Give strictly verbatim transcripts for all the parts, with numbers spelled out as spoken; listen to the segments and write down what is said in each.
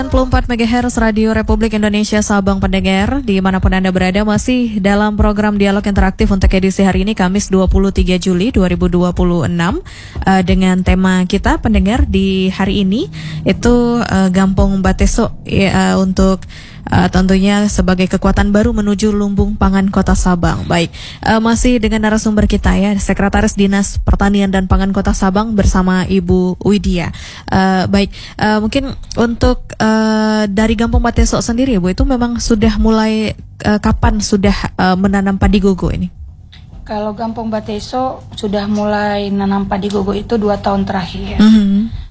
sembilan puluh empat megahertz Radio Republik Indonesia Sabang pendengar, dimanapun Anda berada, masih dalam program Dialog Interaktif untuk edisi hari ini Kamis dua puluh tiga Juli dua ribu dua puluh enam, uh, dengan tema kita pendengar di hari ini itu uh, Gampong Bateso ya, uh, untuk Uh, tentunya sebagai kekuatan baru menuju lumbung pangan Kota Sabang. Baik, uh, masih dengan narasumber kita ya, Sekretaris Dinas Pertanian dan Pangan Kota Sabang bersama Ibu Widya. Uh, baik, uh, mungkin untuk uh, dari Gampong Bateso sendiri, Bu, itu memang sudah mulai uh, kapan sudah uh, menanam padi gogo ini? Kalau Gampong Bateso sudah mulai menanam padi gogo itu dua tahun terakhir. Mm-hmm.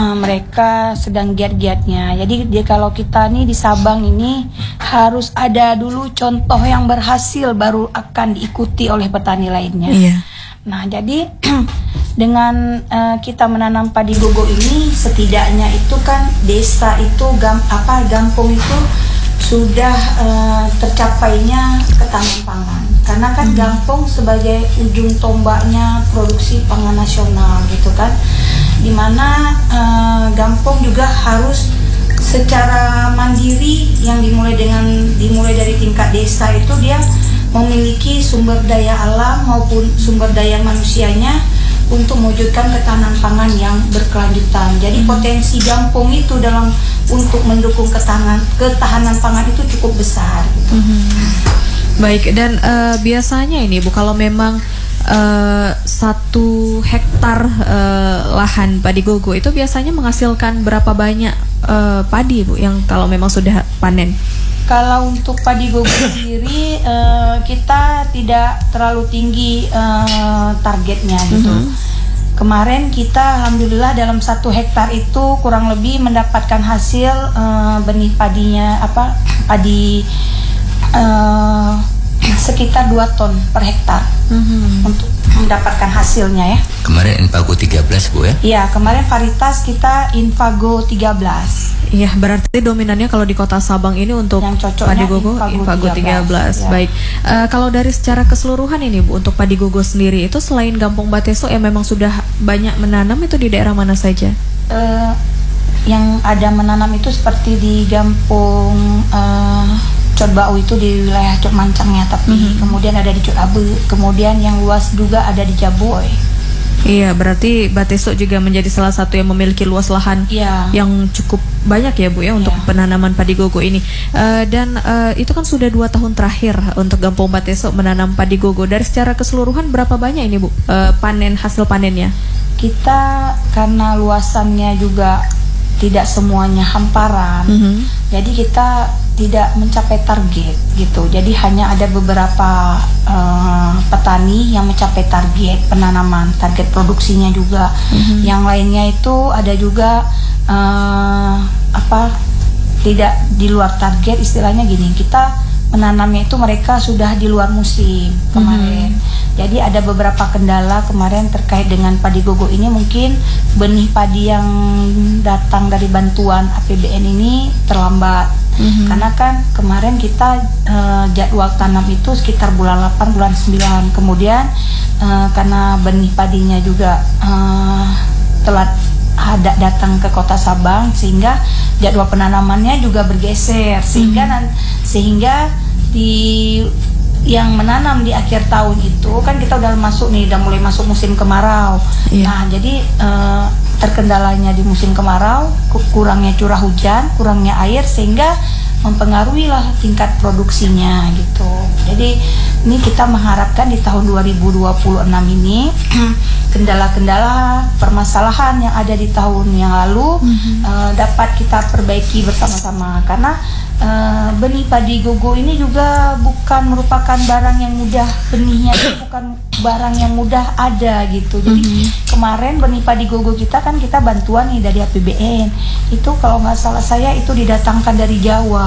Mereka sedang giat-giatnya. Jadi dia, kalau kita nih di Sabang ini harus ada dulu contoh yang berhasil baru akan diikuti oleh petani lainnya. Iya. Nah, jadi dengan uh, kita menanam padi gogo ini, setidaknya itu kan desa itu gam, apa Gampong itu sudah uh, tercapainya ketahanan pangan. Karena kan hmm. Gampong sebagai ujung tombaknya produksi pangan nasional gitu kan. Di mana uh, Gampong juga harus secara mandiri yang dimulai dengan dimulai dari tingkat desa itu dia memiliki sumber daya alam maupun sumber daya manusianya untuk mewujudkan ketahanan pangan yang berkelanjutan. Jadi hmm. potensi Gampong itu dalam untuk mendukung ketahanan ketahanan pangan itu cukup besar gitu. Hmm. Baik, dan uh, biasanya ini Bu, kalau memang uh, satu hektar uh, lahan padi gogo itu biasanya menghasilkan berapa banyak uh, padi, Bu, yang kalau memang sudah panen? Kalau untuk padi gogo sendiri uh, kita tidak terlalu tinggi uh, targetnya gitu. Mm-hmm. Kemarin kita alhamdulillah dalam satu hektar itu kurang lebih mendapatkan hasil uh, benih padinya apa padi uh, sekitar dua ton per hektar. Mm-hmm. Untuk mendapatkan hasilnya ya. Kemarin Infago tiga belas, Bu ya? Iya, kemarin varietas kita Infago tiga belas. Iya, berarti dominannya kalau di Kota Sabang ini untuk padi gogo Infago tiga belas. Ya. Baik, uh, kalau dari secara keseluruhan ini, Bu, untuk padi gogo sendiri itu selain Gampong Bateso yang memang sudah banyak menanam, itu di daerah mana saja? Uh, yang ada menanam itu seperti di Gampong uh, Codbau itu di wilayah Cok Mancangnya, tapi mm-hmm. kemudian ada di Cok Abu, kemudian yang luas juga ada di Jaboy. Iya, berarti Bateso juga menjadi salah satu yang memiliki luas lahan ya. yang cukup banyak ya, Bu ya, untuk ya. penanaman padi gogo ini. Uh, dan uh, itu kan sudah dua tahun terakhir untuk Gampong Bateso menanam padi gogo. Dari secara keseluruhan berapa banyak ini, Bu, uh, panen hasil panennya? Kita karena luasannya juga tidak semuanya hamparan, mm-hmm. jadi kita tidak mencapai target gitu. Jadi hanya ada beberapa uh, petani yang mencapai target penanaman, target produksinya juga. Mm-hmm. Yang lainnya itu ada juga uh, apa tidak di luar target, istilahnya gini, kita menanamnya itu mereka sudah di luar musim kemarin. Mm-hmm. Jadi ada beberapa kendala kemarin terkait dengan padi gogo ini, mungkin benih padi yang datang dari bantuan A P B N ini terlambat. Mm-hmm. Karena kan kemarin kita uh, jadwal tanam itu sekitar bulan delapan, bulan sembilan. Kemudian uh, karena benih padinya juga uh, telat ada datang ke Kota Sabang, sehingga jadwal penanamannya juga bergeser, sehingga mm-hmm. sehingga di yang menanam di akhir tahun itu kan kita udah masuk nih, udah mulai masuk musim kemarau. Yeah. Nah, jadi uh, terkendalanya di musim kemarau, kurangnya curah hujan, kurangnya air, sehingga mempengaruhi lah tingkat produksinya gitu. Jadi ini kita mengharapkan di tahun dua ribu dua puluh enam ini kendala-kendala permasalahan yang ada di tahun yang lalu mm-hmm. uh, dapat kita perbaiki bersama-sama, karena uh, benih padi gogo ini juga bukan merupakan barang yang mudah, benihnya itu bukan barang yang mudah ada gitu. Jadi mm-hmm. kemarin benih padi gogo kita kan kita bantuan nih dari A P B N, itu kalau nggak salah saya itu didatangkan dari Jawa.